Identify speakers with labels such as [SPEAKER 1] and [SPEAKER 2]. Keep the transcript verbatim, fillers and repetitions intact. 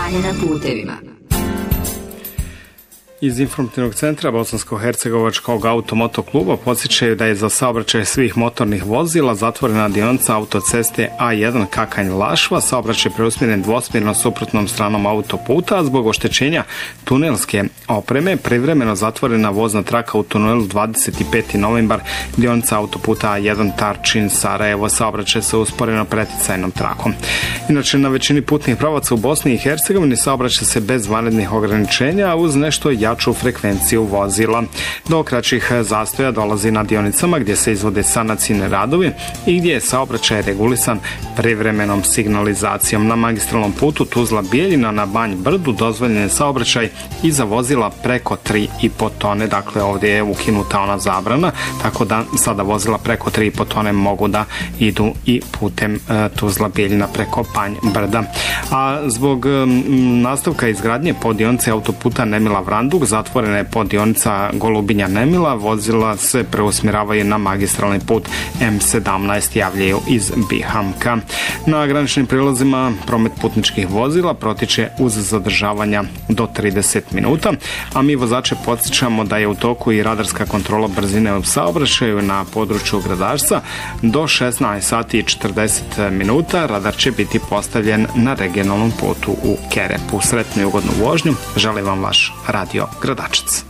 [SPEAKER 1] stanje na putevima.
[SPEAKER 2] Iz informativnog centra Bosansko-hercegovačkog automoto kluba podsjećaju da je za saobraćaj svih motornih vozila zatvorena dionica autoceste A jedan Kakanj-Lašva, saobraćaj preusmjeren dvosmjerno suprotnom stranom autoputa, a zbog oštećenja tunelske opreme privremeno zatvorena vozna traka u tunelu dvadeset peti novembar, dionica autoputa A jedan Tarčin-Sarajevo, saobraćaj sa usporeno preticajnom trakom. Inače, na većini putnih pravaca u Bosni i Hercegovini saobraća se bez vanrednih ograničenja, a uz nešto jaču frekvenciju vozila. Do kraćih zastoja dolazi na dionicama gdje se izvode sanacijne radovi i gdje je saobraćaj regulisan privremenom signalizacijom. Na magistralnom putu Tuzla-Bijeljina na Banj Brdu dozvoljen je saobraćaj i za vozila preko tri i po tone, dakle ovdje je ukinuta ona zabrana, tako da sada vozila preko tri i po tone mogu da idu i putem e, Tuzla-Bijeljina preko Banj Brda. A zbog m, nastavka izgradnje po dionici autoputa Nemila-Vranduk zatvorena je podionica Golubinja-Nemila, vozila se preusmjeravaju na magistralni put M sedamnaest, javljaju iz Bihamka. Na graničnim prilazima promet putničkih vozila protiče uz zadržavanja do trideset minuta, a mi vozače podsjećamo da je u toku i radarska kontrola brzine u saobraćaju na području Gradačca do šesnaest sati i četrdeset minuta. Radar će biti postavljen na regionalnom putu u Kerepu. Sretnu i ugodnu vožnju, želim vam vaš radio Gradačac.